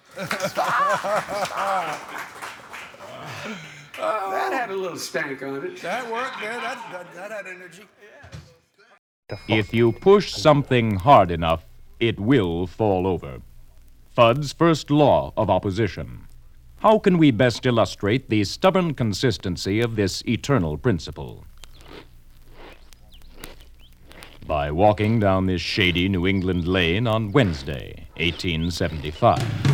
That had a little stank on it. That worked there. That had energy. If you push something hard enough, it will fall over. Fudd's first law of opposition. How can we best illustrate the stubborn consistency of this eternal principle? By walking down this shady New England lane on Wednesday, 1875.